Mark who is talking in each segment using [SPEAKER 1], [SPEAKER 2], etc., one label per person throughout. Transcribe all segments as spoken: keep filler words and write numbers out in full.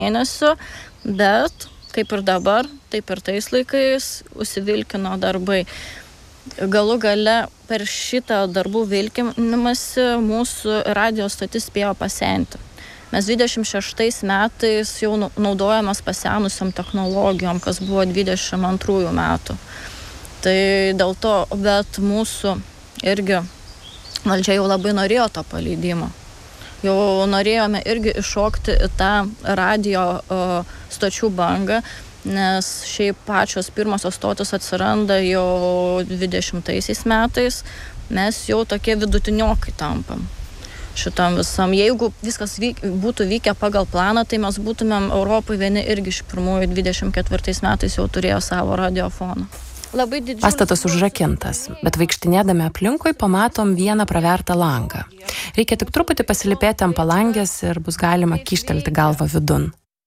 [SPEAKER 1] mėnesių, bet kaip ir dabar, taip ir tais laikais užsivilkino darbai. Galų gale per šitą darbų vilkinimąsi mūsų radijo stotis spėjo pasenti. Mes dvidešimt šeštais metais jau naudojamės pasenusiam technologijom, kas buvo dvidešimt antrųjų metų. Tai dėl to, bet mūsų irgi valdžia jau labai norėjo to paleidimo. Jau norėjome irgi iššokti į tą radijo uh, stočių bangą, nes šiaip pačios pirmosios stotis atsiranda jau dvidešimtaisiais metais, mes jau tokie vidutiniokai tampam šitam visam. Jeigu viskas vyk, būtų vykę pagal planą, tai mes būtumėm Europai vieni irgi iš pirmųjų dvidešimt ketvirtais metais jau turėjo savo radiofoną.
[SPEAKER 2] Pastatas užrakintas, bet vaikštinėdami aplinkui pamatom vieną pravertą langą. Reikia tik truputį pasilipėti ant palangės ir bus galima kyštelti galvą vidun.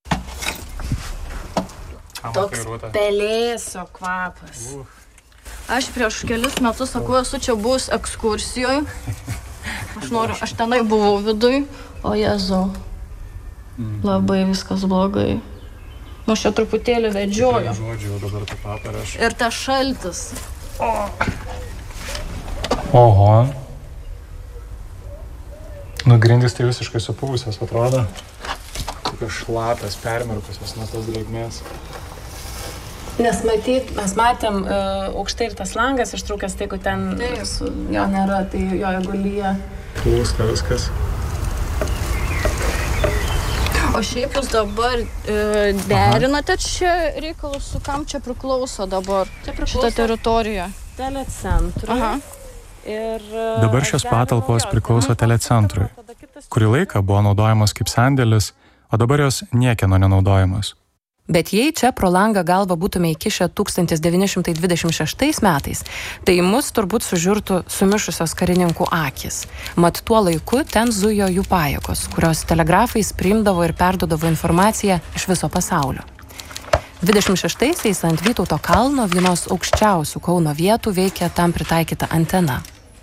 [SPEAKER 1] Toks pelėsio kvapas. Aš prieš kelis metus, sakau, esu čia buvus ekskursijoje. Aš noriu, aš tenai buvau viduj, o Jėzau, labai viskas blogai. Nu, aš čia truputėlį vedžioju. Ir tas šaltis. O.
[SPEAKER 3] Oho. Nu, grindys tai visiškai supūvusios, atrodo. Tokios šlapios, permirkusios nuo tos drėgmės.
[SPEAKER 2] Nes matyt, mes matėm uh, aukštai ir tas langas ištrūkęs, tai jeigu ten su, jo nėra, tai jo jeigu lyja.
[SPEAKER 3] Plūska viskas.
[SPEAKER 1] O šiaip jūs dabar e, derinate čia reikalus, su kam čia priklauso dabar čia priklauso šita teritorija?
[SPEAKER 2] Telecentrui.
[SPEAKER 1] Aha.
[SPEAKER 2] Ir,
[SPEAKER 3] dabar šios patalpos priklauso telecentrui. Kurį laiką buvo naudojamos kaip sandėlis, o dabar jos niekieno nenaudojamas.
[SPEAKER 2] Bet jei čia pro langą galvą būtume įkišę tūkstantis devyni šimtai dvidešimt šeštais metais, tai mus turbūt sužiurtų sumišusios karininkų akys. Mat tuo laiku ten zujo jų pajėgos, kurios telegrafais priimdavo ir perduodavo informaciją iš viso pasaulio. dvidešimt šeštaisiais ant Vytauto kalno vienos aukščiausių Kauno vietų veikia tam pritaikyta antena.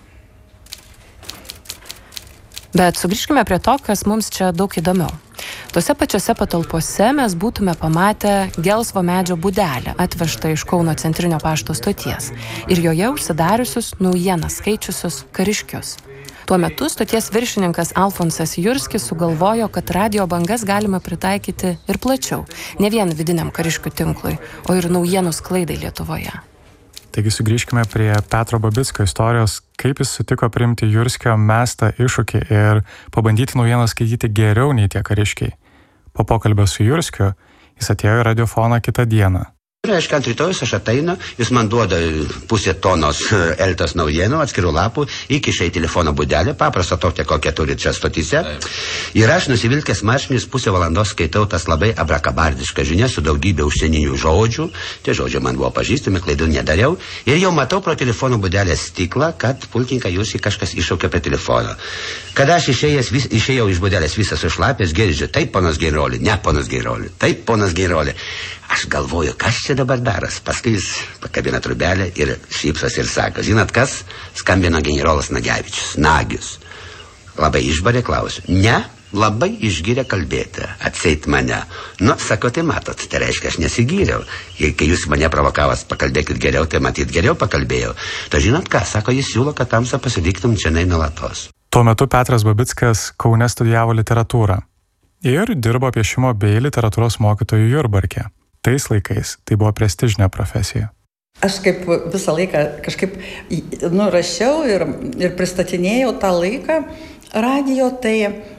[SPEAKER 2] Bet sugrįžkime prie to, kas mums čia daug įdomiau. Tose pačiose patalpose mes būtume pamatę gelsvo medžio būdelę, atvežtą iš Kauno centrinio pašto stoties, ir joje užsidariusius naujienas skaičiusius kariškius. Tuo metu stoties viršininkas Alfonsas Jurskis sugalvojo, kad radijo bangas galima pritaikyti ir plačiau, ne vien vidiniam kariškių tinklui, o ir naujienų sklaidai Lietuvoje.
[SPEAKER 3] Taigi sugrįžkime prie Petro Babicko istorijos, kaip jis sutiko priimti Jurskio mestą iššūkį ir pabandyti naujieną skaityti geriau nei tie kariškiai. Po pokalbio su Jurskiu jis atėjo į radiofoną kitą dieną.
[SPEAKER 4] Reiškia, ant rytojus aš ateinu, jis man duoda pusę tonos eltos naujienų, atskirų lapų, įkiša į telefono būdelę, paprastą tokią, kokią turi čia stotyse. Ir aš nusivilkęs marškinius pusę valandos skaitau tas labai abrakabardiškas žinias su daugybė užsieninių žodžių. Tie žodžiai man buvo pažįstami, klaidų nedariau. Ir jau matau pro telefono būdelės stiklą, kad pulkininką Jurskį kažkas iššaukė prie telefono. Kada aš išėjęs, vis, išėjau iš būdelės visas užlapęs, girdžiu, taip, ponas generolį, ne, ponas generolį, taip, ponas generolį. Aš galvoju, kas čia dabar daras. Paskui jis pakabina trubelę ir šypsos ir sako, žinot kas? Skambino generolas Nagevičius, Nagius. Labai išbarė, klausiu. Ne, labai išgyrė kalbėti, atseit mane. Nu, sako, tai matot, tai reiškia, aš nesigyriau. Ir kai jūs mane provokavas, pakalbėkit geriau, tai matyt geriau pakalbėjau. Tai žinot ką, sako, jis siūlo, kad tamsą pasiliktum čia nuolatos.
[SPEAKER 3] Tuo metu Petras Babickas Kaune studijavo literatūrą ir dirbo piešimo bei literatūros mokytojų Jurbarke. Tais laikais tai buvo prestižinė profesija.
[SPEAKER 5] Aš kaip visą laiką kažkaip nurašiau ir, ir pristatinėjau tą laiką radijo, tai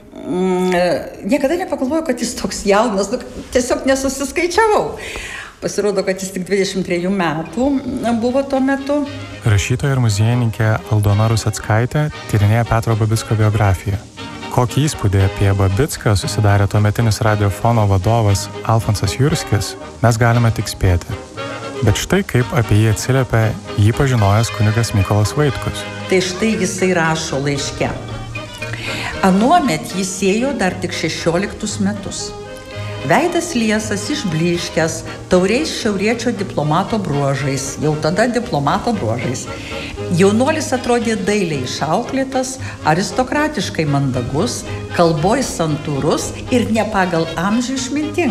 [SPEAKER 5] mm, niekada nepagalvojau, kad jis toks jaunas, nu, tiesiog nesusiskaičiavau. Pasirodo, kad jis tik dvidešimt trejų metų buvo tuo metu.
[SPEAKER 3] Rašytoja ir muziejininkė Aldona Ruseckaitė tyrinėja Petro Babicko biografiją. Kokį įspūdį apie Babicką susidarė tuometinis radiofono vadovas Alfonsas Jurskis, mes galime tik spėti. Bet štai kaip apie jį atsiliepė jį pažinojęs kunigas Mykolas Vaitkus.
[SPEAKER 5] Tai štai jisai rašo laiške. Anuomet jis ėjo dar tik šešioliktus metus. Veidas liesas, išblyškęs, tauriais šiauriečio diplomato bruožais, jau tada diplomato bruožais. Jaunuolis atrodė dailiai išauklėtas, aristokratiškai mandagus, kalboj santūrus ir ne pagal amžių išmintingas.